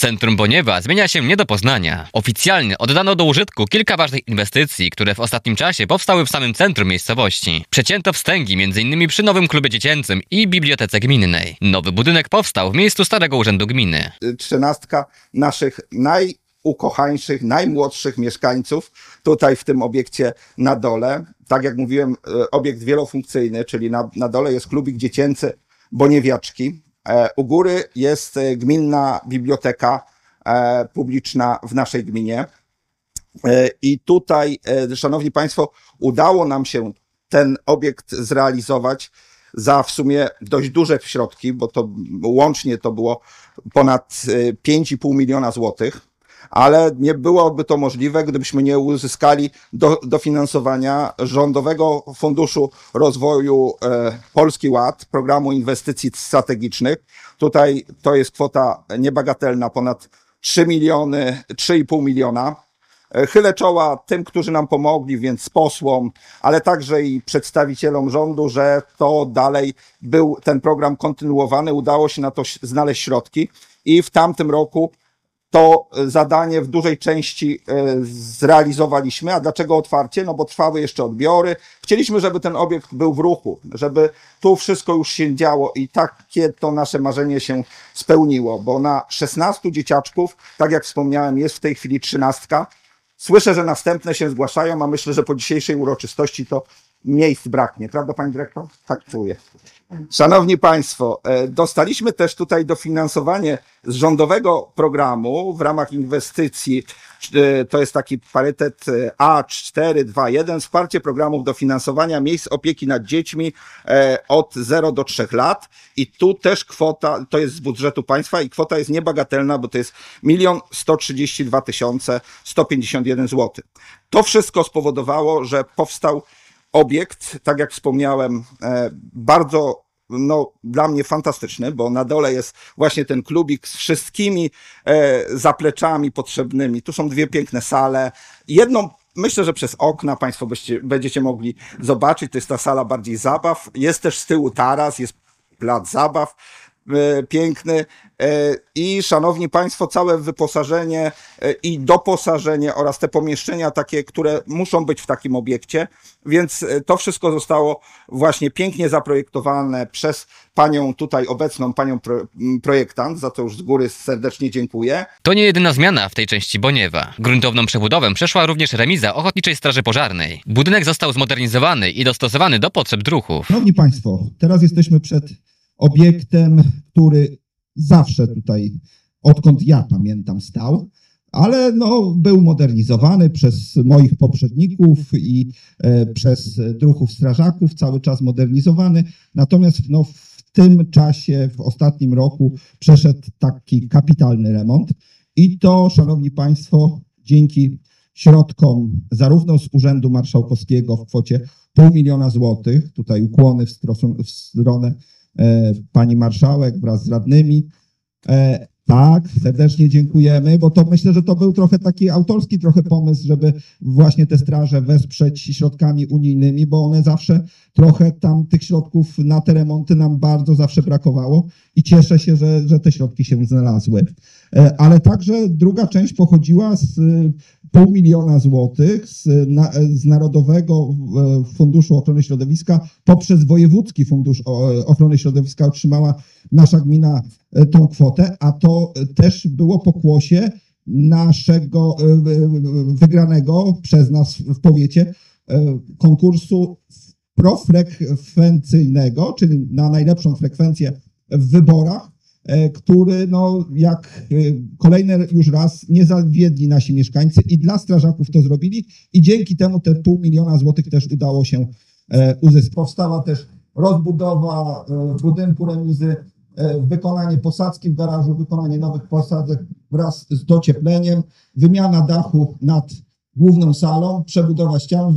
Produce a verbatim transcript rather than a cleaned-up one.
Centrum Boniewa zmienia się nie do poznania. Oficjalnie oddano do użytku kilka ważnych inwestycji, które w ostatnim czasie powstały w samym centrum miejscowości. Przecięto wstęgi między innymi przy nowym klubie dziecięcym i bibliotece gminnej. Nowy budynek powstał w miejscu starego urzędu gminy. Trzynastka naszych najukochańszych, najmłodszych mieszkańców tutaj w tym obiekcie na dole. Tak jak mówiłem, obiekt wielofunkcyjny, czyli na, na dole jest klubik dziecięcy Boniewiaczki. U góry jest gminna biblioteka publiczna w naszej gminie. I tutaj, szanowni państwo, udało nam się ten obiekt zrealizować za w sumie dość duże środki, bo to łącznie to było ponad pięć i pół miliona złotych, ale nie byłoby to możliwe, gdybyśmy nie uzyskali do, dofinansowania Rządowego Funduszu Rozwoju e, Polski Ład, Programu Inwestycji Strategicznych. Tutaj to jest kwota niebagatelna, ponad trzy miliony, trzy i pół miliona. Chylę czoła tym, którzy nam pomogli, więc posłom, ale także i przedstawicielom rządu, że to dalej był ten program kontynuowany. Udało się na to znaleźć środki i w tamtym roku to zadanie w dużej części zrealizowaliśmy. A dlaczego otwarcie? No bo trwały jeszcze odbiory. Chcieliśmy, żeby ten obiekt był w ruchu, żeby tu wszystko już się działo i takie to nasze marzenie się spełniło, bo na szesnastu dzieciaczków, tak jak wspomniałem, jest w tej chwili trzynastka. Słyszę, że następne się zgłaszają, a myślę, że po dzisiejszej uroczystości to miejsc braknie. Prawda, pani dyrektor? Tak czuję. Szanowni państwo, dostaliśmy też tutaj dofinansowanie z rządowego programu w ramach inwestycji. To jest taki parytet A cztery dwa jeden, wsparcie programów dofinansowania miejsc opieki nad dziećmi od zera do trzech lat. I tu też kwota, to jest z budżetu państwa i kwota jest niebagatelna, bo to jest milion sto trzydzieści dwa tysiące sto pięćdziesiąt jeden złotych. To wszystko spowodowało, że powstał obiekt, tak jak wspomniałem, bardzo no, dla mnie fantastyczny, bo na dole jest właśnie ten klubik z wszystkimi zapleczami potrzebnymi. Tu są dwie piękne sale. Jedną, myślę, że przez okna państwo będziecie, będziecie mogli zobaczyć. To jest ta sala bardziej zabaw. Jest też z tyłu taras, jest plac zabaw piękny i szanowni państwo, całe wyposażenie i doposażenie oraz te pomieszczenia takie, które muszą być w takim obiekcie, więc to wszystko zostało właśnie pięknie zaprojektowane przez panią tutaj obecną, panią pro, projektant, za to już z góry serdecznie dziękuję. To nie jedyna zmiana w tej części Boniewa. Gruntowną przebudowę przeszła również remiza Ochotniczej Straży Pożarnej. Budynek został zmodernizowany i dostosowany do potrzeb druhów. Szanowni państwo, teraz jesteśmy przed obiektem, który zawsze tutaj, odkąd ja pamiętam, stał, ale no, był modernizowany przez moich poprzedników i e, przez druhów strażaków, cały czas modernizowany. Natomiast no, w tym czasie, w ostatnim roku przeszedł taki kapitalny remont i to, szanowni państwo, dzięki środkom zarówno z Urzędu Marszałkowskiego w kwocie pół miliona złotych, tutaj ukłony w, stronę, w stronę pani marszałek wraz z radnymi. E, tak, serdecznie dziękujemy, bo to myślę, że to był trochę taki autorski trochę pomysł, żeby właśnie te straże wesprzeć środkami unijnymi, bo one zawsze trochę tam tych środków na te remonty nam bardzo zawsze brakowało i cieszę się, że, że te środki się znalazły. E, ale także druga część pochodziła z pół miliona złotych z, na, z Narodowego Funduszu Ochrony Środowiska poprzez Wojewódzki Fundusz Ochrony Środowiska otrzymała nasza gmina tą kwotę, a to też było pokłosie naszego wygranego przez nas w powiecie konkursu profrekwencyjnego, czyli na najlepszą frekwencję w wyborach, który no jak kolejny już raz nie zawiedli nasi mieszkańcy i dla strażaków to zrobili i dzięki temu te pół miliona złotych też udało się uzyskać. Powstała też rozbudowa budynku remizy, wykonanie posadzki w garażu, wykonanie nowych posadzek wraz z dociepleniem, wymiana dachu nad główną salą, przebudowa ścian.